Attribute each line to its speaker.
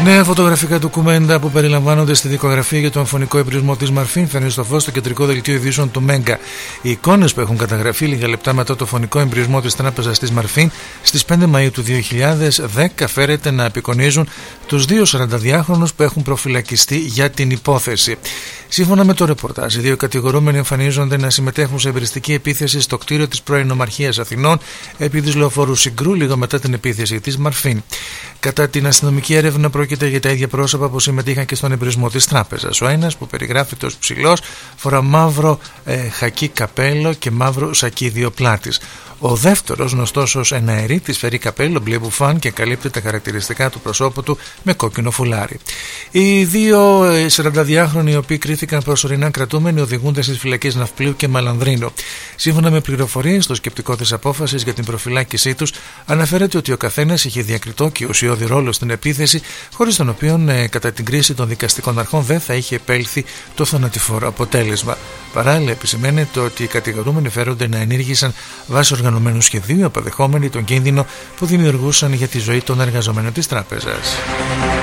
Speaker 1: Νέα φωτογραφικά ντοκουμέντα που περιλαμβάνονται στη δικογραφία για τον φωνικό εμπρισμό της Μαρφίν φέρνει στο φως στο κεντρικό δελτίο ειδήσεων του Μέγκα. Οι εικόνες που έχουν καταγραφεί λίγα λεπτά μετά το φωνικό εμπρισμό της τράπεζας της Μαρφίν στις 5 Μαΐου του 2010 φέρεται να απεικονίζουν τους δύο 42χρονους που έχουν προφυλακιστεί για την υπόθεση. Σύμφωνα με το ρεπορτάζ, οι δύο κατηγορούμενοι εμφανίζονται να συμμετέχουν σε εμπριστική επίθεση στο κτίριο της πρώην Νομαρχίας Αθηνών επί της λεωφόρου Συγκρού λίγο μετά την επίθεση της Μαρφίν. Κατά την αστυνομική έρευνα, πρόκειται για τα ίδια πρόσωπα που συμμετείχαν και στον εμπρισμό της τράπεζας. Ο ένας, που περιγράφεται ως ψηλός, φορά μαύρο χακί καπέλο και μαύρο σακίδιο πλάτης. Ο δεύτερος, γνωστός ως εναερίτης, φέρει καπέλο μπλε μπουφάν και καλύπτει τα χαρακτηριστικά του προσώπου του με κόκκινο φουλάρι. Οι δύο 42χρονοι, οι οποίοι κρίθηκαν προσωρινά κρατούμενοι, οδηγούνται στις φυλακές Ναυπλίου και Μαλανδρίνου. Σύμφωνα με πληροφορίες, στο σκεπτικό της απόφασης για την προφυλάκησή τους αναφέρεται ότι ο καθένας είχε διακριτό και ουσιώδη ρόλο στην επίθεση, χωρίς τον οποίο κατά την κρίση των δικαστικών αρχών δεν θα είχε επέλθει το θανατηφόρο αποτέλεσμα. Παράλληλα, επισημαίνεται ότι οι κατηγορούμενοι φέρονται να ενήργησαν βάσει οργανωμένου σχεδίου, αποδεχόμενοι τον κίνδυνο που δημιουργούσαν για τη ζωή των εργαζομένων της τράπεζας.